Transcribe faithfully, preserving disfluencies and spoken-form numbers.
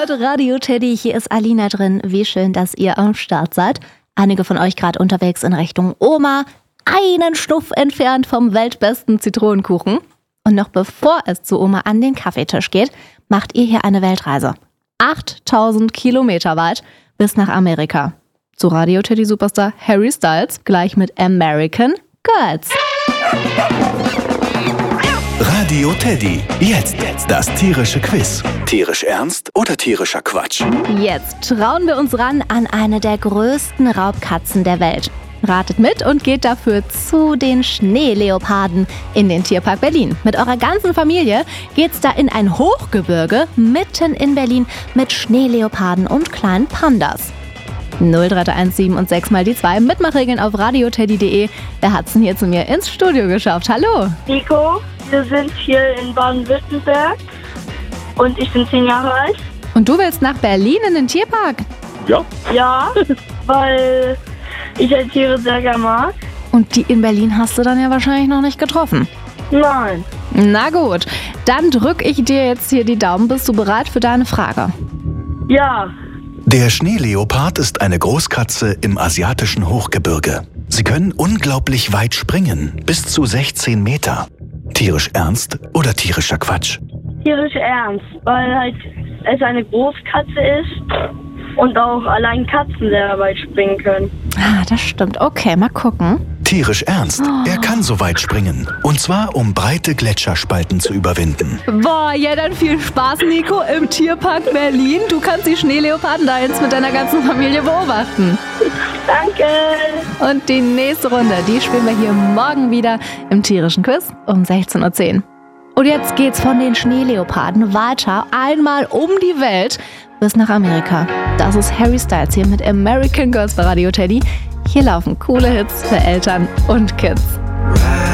hört Radio Teddy, hier ist Alina drin. Wie schön, dass ihr am Start seid. Einige von euch gerade unterwegs in Richtung Oma, einen Schnuff entfernt vom weltbesten Zitronenkuchen. Und noch bevor es zu Oma an den Kaffeetisch geht, macht ihr hier eine Weltreise. achttausend Kilometer weit bis nach Amerika. Zu Radio Teddy Superstar Harry Styles, gleich mit American Girls. Radio Teddy, jetzt das tierische Quiz. Tierisch ernst oder tierischer Quatsch? Jetzt trauen wir uns ran an eine der größten Raubkatzen der Welt. Ratet mit und geht dafür zu den Schneeleoparden in den Tierpark Berlin. Mit eurer ganzen Familie geht's da in ein Hochgebirge mitten in Berlin mit Schneeleoparden und kleinen Pandas. null drei drei eins sieben und sechs mal die zwei. Mitmachregeln auf radioteddy punkt de. Wer hat's denn hier zu mir ins Studio geschafft? Hallo! Nico, wir sind hier in Baden-Württemberg und ich bin zehn Jahre alt. Und du willst nach Berlin in den Tierpark? Ja. Ja, weil ich halt Tiere sehr gerne mag. Und die in Berlin hast du dann ja wahrscheinlich noch nicht getroffen. Nein. Na gut, dann drück ich dir jetzt hier die Daumen. Bist du bereit für deine Frage? Ja. Der Schneeleopard ist eine Großkatze im asiatischen Hochgebirge. Sie können unglaublich weit springen, bis zu sechzehn Meter. Tierisch ernst oder tierischer Quatsch? Tierisch ernst, weil halt es eine Großkatze ist und auch allein Katzen sehr weit springen können. Ah, das stimmt. Okay, mal gucken. Tierisch ernst. Er kann so weit springen. Und zwar, um breite Gletscherspalten zu überwinden. Boah, ja dann viel Spaß, Nico, im Tierpark Berlin. Du kannst die Schneeleoparden da jetzt mit deiner ganzen Familie beobachten. Danke. Und die nächste Runde, die spielen wir hier morgen wieder im tierischen Quiz um sechzehn Uhr zehn. Und jetzt geht's von den Schneeleoparden weiter einmal um die Welt bis nach Amerika. Das ist Harry Styles hier mit American Girls bei Radio Teddy. Hier laufen coole Hits für Eltern und Kids.